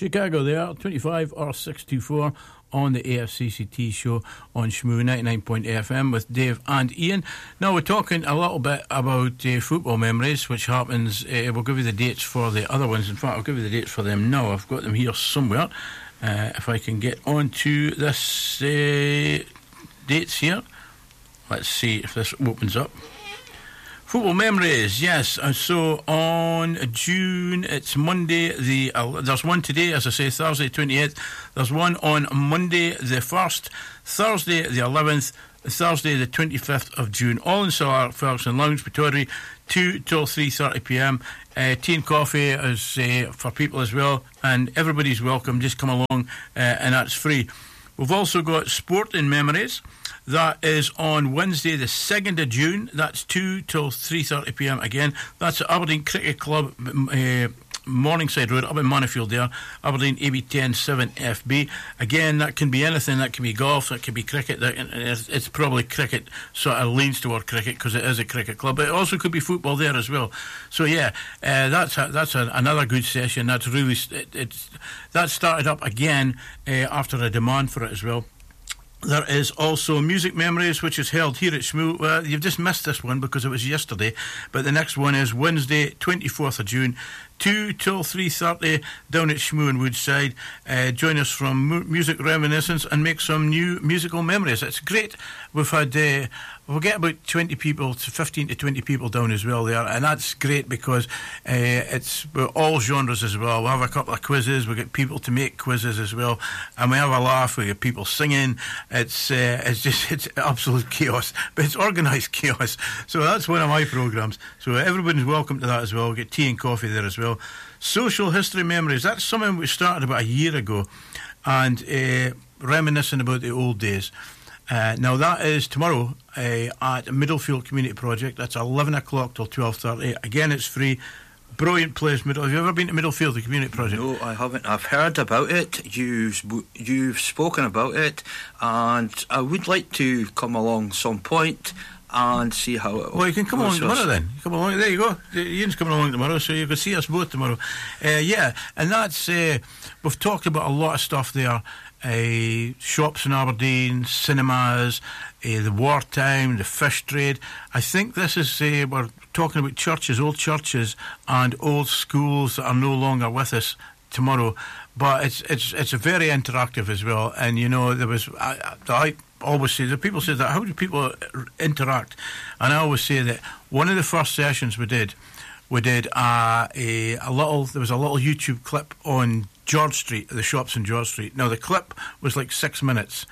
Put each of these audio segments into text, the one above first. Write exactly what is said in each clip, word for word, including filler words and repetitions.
Chicago there, twenty-five or six two four on the A F C C T show on Shmoo ninety-nine point F M with Dave and Ian. Now we're talking a little bit about uh, football memories, which happens, uh, we'll give you the dates for the other ones. In fact, I'll give you the dates for them now. I've got them here somewhere. Uh, if I can get on to this uh, dates here. Let's see if this opens up. Football memories, yes. Uh, so on June, it's Monday. The uh, there's one today, as I say, Thursday twenty-eighth. There's one on Monday the first, Thursday the eleventh, Thursday the twenty-fifth of June. All in Solar Ferguson Lounge, Pretoria, two till three thirty p m. Uh, tea and coffee is uh, for people as well, and everybody's welcome. Just come along, uh, and that's free. We've also got Sporting Memories. That is on Wednesday the second of June. That's two till three thirty p m again. That's at Aberdeen Cricket Club, uh, Morningside Road, up in Mannifield there. Aberdeen A B ten seven F B. Again, that can be anything. That can be golf, that can be cricket. That, it's, it's probably cricket, sort of leans toward cricket because it is a cricket club. But it also could be football there as well. So yeah, uh, that's a, that's a, another good session. That's really it, it's that started up again uh, after a demand for it as well. There is also Music Memories, which is held here at Shmoo. Uh, you've just missed this one because it was yesterday, but the next one is Wednesday, twenty-fourth of June, two till three thirty down at Shmoo in Woodside. Uh, join us from mu- Music Reminiscence and make some new musical memories. It's great. We've had, uh, we'll get about twenty people, to fifteen to twenty people down as well there, and that's great because uh, it's we're all genres as well. We'll have a couple of quizzes, we get people to make quizzes as well, and we have a laugh, we get people singing. It's uh, it's just it's absolute chaos, but it's organised chaos. So that's one of my programmes. So everybody's welcome to that as well. We get tea and coffee there as well. Social History Memories, that's something we started about a year ago, and uh, reminiscing about the old days. Uh, now that is tomorrow uh, at Middlefield Community Project. That's eleven o'clock till twelve thirty. Again, it's free. Brilliant place, Middle. Have you ever been to Middlefield, the Community Project? No, I haven't. I've heard about it. You've you've spoken about it, and I would like to come along some point and see how it. Well, you can come along tomorrow then. Come along. There you go. Ian's coming along tomorrow, so you can see us both tomorrow. Uh, yeah, and that's uh, we've talked about a lot of stuff there. Uh, shops in Aberdeen, cinemas, uh, the wartime, the fish trade. I think this is, uh, we're talking about churches, old churches and old schools that are no longer with us tomorrow. But it's it's it's very interactive as well. And, you know, there was, I, I always say, the people say that, how do people interact? And I always say that one of the first sessions we did, we did uh, a, a little, there was a little YouTube clip on George Street, the shops in George Street. Now, the clip was like six minutes.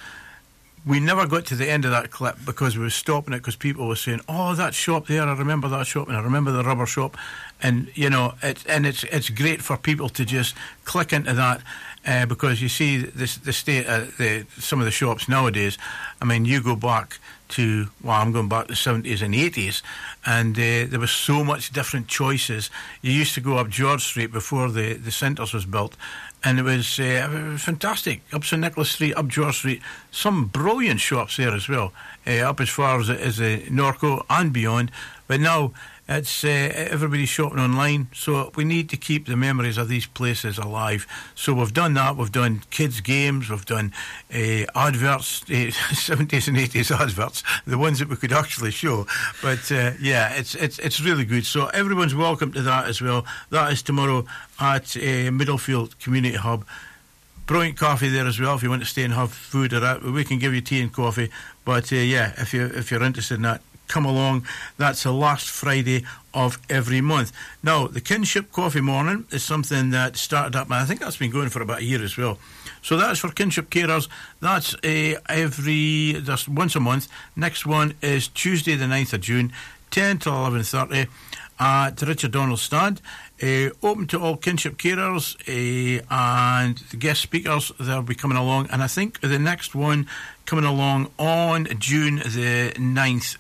We never got to the end of that clip because we were stopping it because people were saying, oh, that shop there, I remember that shop, and I remember the rubber shop. And, you know, it, and it's it's great for people to just click into that uh, because you see this, the state, uh, the, some of the shops nowadays. I mean, you go back to, well, I'm going back to the seventies and eighties, and uh, there was so much different choices. You used to go up George Street before the, the Centres was built, and it was, uh, it was fantastic. Up St Nicholas Street, up George Street, some brilliant shops there as well, uh, up as far as, as uh, Norco and beyond. But now it's uh, everybody's shopping online, so we need to keep the memories of these places alive. So we've done that. We've done kids' games. We've done uh, adverts, uh, seventies and eighties adverts, the ones that we could actually show. But uh, yeah, it's it's it's really good. So everyone's welcome to that as well. That is tomorrow at uh, Middlefield Community Hub. Brilliant coffee there as well if you want to stay and have food or that. We can give you tea and coffee. But uh, yeah, if you if you're interested in that, come along. That's the last Friday of every month. Now, the Kinship Coffee Morning is something that started up, and I think that's been going for about a year as well. So that's for Kinship carers. That's uh, every, that's once a month. Next one is Tuesday the ninth of June, ten till eleven thirty at Richard Donald Stand. Uh, open to all kinship carers uh, and the guest speakers. They'll be coming along, and I think the next one coming along on June the ninth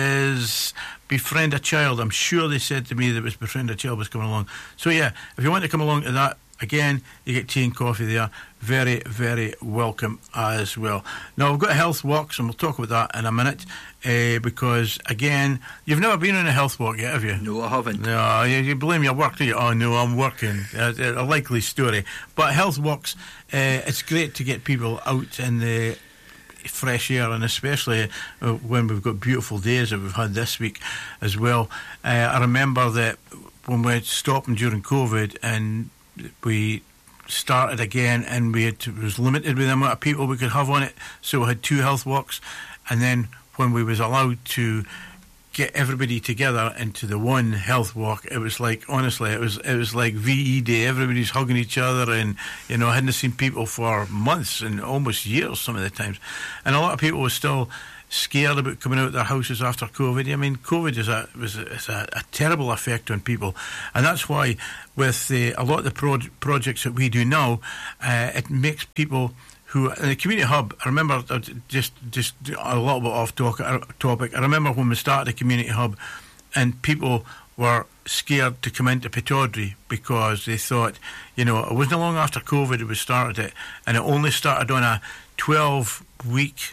is Befriend a Child. I'm sure they said to me that it was Befriend a Child was coming along. So yeah, if you want to come along to that, again, you get tea and coffee there. Very, very welcome as well. Now, we've got Health Walks, and we'll talk about that in a minute, uh, because, again, you've never been on a health walk yet, have you? No, I haven't. No, you, you blame your work, do you? Oh, no, I'm working. Uh, a likely story. But Health Walks, uh, it's great to get people out in the fresh air, and especially uh, when we've got beautiful days that we've had this week as well. Uh, I remember that when we stopped them during COVID and we started again, and we had to, it was limited with the amount of people we could have on it, so we had two health walks, and then when we was allowed to get everybody together into the one health walk, it was like, honestly, it was it was like V E Day. Everybody's hugging each other, and you know, I hadn't seen people for months and almost years some of the times, and a lot of people were still scared about coming out of their houses after COVID. I mean, COVID is a was a, is a, a terrible effect on people, and that's why with uh, a lot of the pro- projects that we do now, uh, it makes people who in the community hub. I remember uh, just just a little bit off talk, uh, topic. I remember when we started the community hub, and people were scared to come into Pittodrie because they thought, you know, it wasn't long after COVID it was started it, and it only started on a twelve week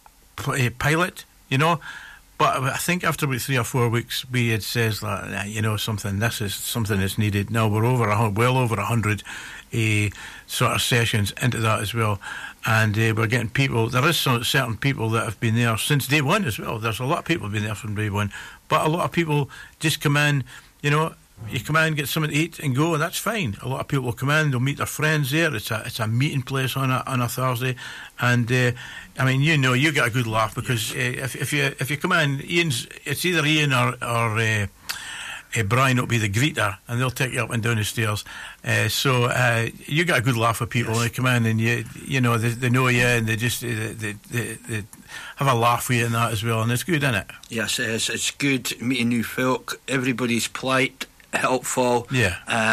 pilot, you know, but I think after about three or four weeks we had says like, nah, you know, something this is something that's needed. Now we're over a, well over a hundred uh, sort of sessions into that as well, and uh, we're getting people. There is some certain people that have been there since day one as well. There's a lot of people who've been there from day one, but a lot of people just come in, you know. You come in, get something to eat and go, and that's fine. A lot of people will come in, they'll meet their friends there. It's a it's a meeting place on a on a Thursday, and uh, I mean, you know, you get a good laugh because uh, if if you if you come in, Ian's it's either Ian or or uh, uh, Brian will be the greeter, and they'll take you up and down the stairs. Uh, so uh, you get a good laugh with people yes. when they come in, and you you know they, they know you, and they just they, they, they, they have a laugh with you and that as well, and it's good, isn't it? Yes, it is. It's good meeting new folk. Everybody's polite, helpful, yeah,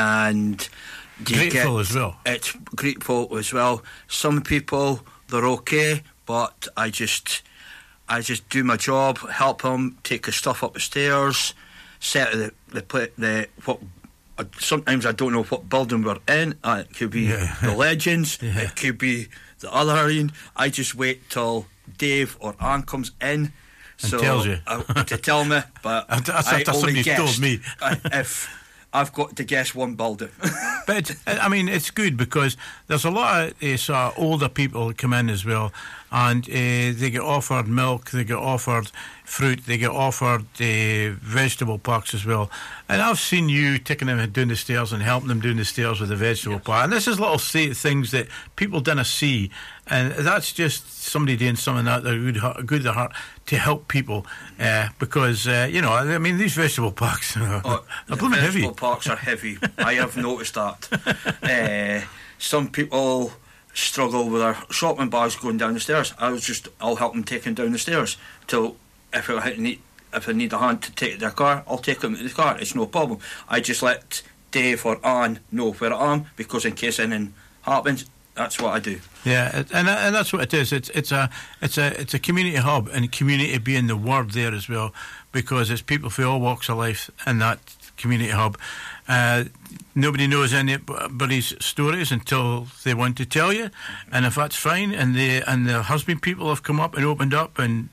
and grateful as well. It's grateful as well. Some people, they're okay, but I just I just do my job, help them take the stuff up the stairs, set the the, the what. Sometimes I don't know what building we're in. Uh, it could be yeah. the Legends, yeah. it could be the other area. I just wait till Dave or Anne comes in and so tells you uh, to tell me, but that's I after only somebody's told me if I've got to guess one building. But it, I mean, it's good because there's a lot of uh, sort of older people that come in as well, and uh, they get offered milk, they get offered fruit, they get offered uh, vegetable packs as well. And I've seen you taking them down the stairs and helping them down the stairs with the vegetable yes. pack. And this is little say, things that people didn't see, and that's just somebody doing something that they're good, good at heart to help people, uh, because uh, you know, I mean, these vegetable packs are oh, the blooming heavy. Vegetable packs are heavy. I have noticed that. uh, some people struggle with their shopping bags going down the stairs. I was just, I'll help them take them down the stairs till if I need if I need a hand to take their car, I'll take them to the car. It's no problem. I just let Dave or Anne know where I am, because in case anything happens, that's what I do. Yeah, and and that's what it is. It's it's a it's a it's a community hub, and community being the word there as well, because it's people from all walks of life in that community hub. Uh, nobody knows anybody's stories until they want to tell you, and if that's fine, and the and there has been people have come up and opened up and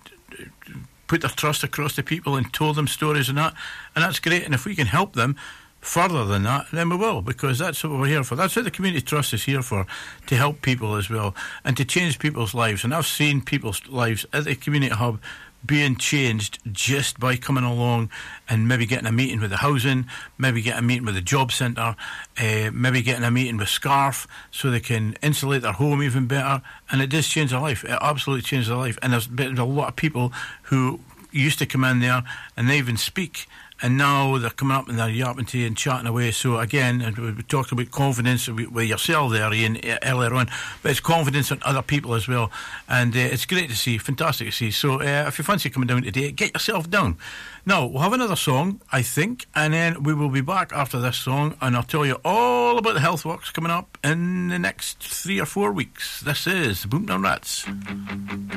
put their trust across to people and told them stories and that, and that's great. And if we can help them further than that, then we will, because that's what we're here for. That's what the Community Trust is here for, to help people as well and to change people's lives. And I've seen people's lives at the Community Hub being changed just by coming along and maybe getting a meeting with the housing, maybe getting a meeting with the job centre, uh, maybe getting a meeting with Scarf so they can insulate their home even better, and it does change their life. It absolutely changes their life. And there's been a lot of people who used to come in there and they even speak, and now they're coming up and they're yapping to you and chatting away. So again, and we talked about confidence with yourself there, Ian, earlier on, but it's confidence in other people as well. And uh, it's great to see, fantastic to see. So uh, if you fancy coming down today, get yourself down. Now, we'll have another song, I think, and then we will be back after this song, and I'll tell you all about the health works coming up in the next three or four weeks. This is Boomtown Rats.